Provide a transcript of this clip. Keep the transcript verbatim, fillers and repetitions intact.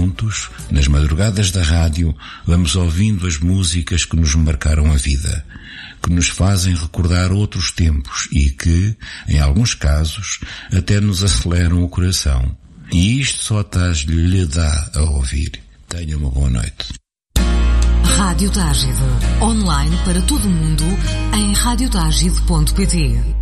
juntos, nas madrugadas da rádio, vamos ouvindo as músicas que nos marcaram a vida, que nos fazem recordar outros tempos e que, em alguns casos, até nos aceleram o coração. E isto só Tás lhe dá a ouvir. Tenha uma boa noite. Rádio Tágide, online para todo o mundo em rádio tágide ponto pt.